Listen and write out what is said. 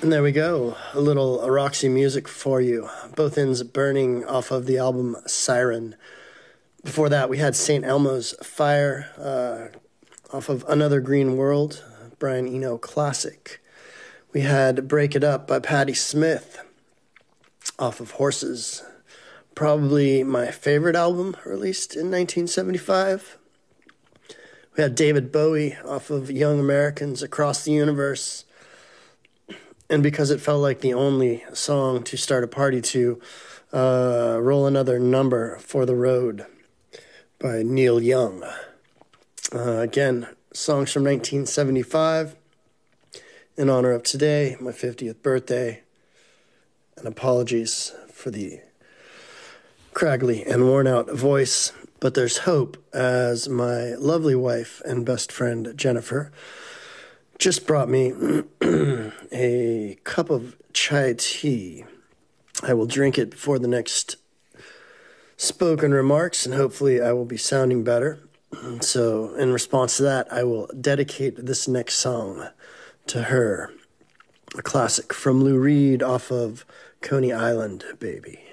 And there we go. A little Roxy music for you. Both ends burning off of the album Siren. Before that, we had St. Elmo's Fire off of Another Green World, Brian Eno classic. We had Break It Up by Patti Smith off of Horses. Probably my favorite album released in 1975. We had David Bowie off of Young Americans Across the Universe. And because it felt like the only song to start a party to, Roll Another Number for the Road by Neil Young. Again, songs from 1975 in honor of today, my 50th birthday. And apologies for the craggly and worn out voice, but there's hope, as my lovely wife and best friend Jennifer just brought me a cup of chai tea. I will drink it before the next spoken remarks, and hopefully I will be sounding better. So in response to that, I will dedicate this next song to her. A classic from Lou Reed off of Coney Island, Baby.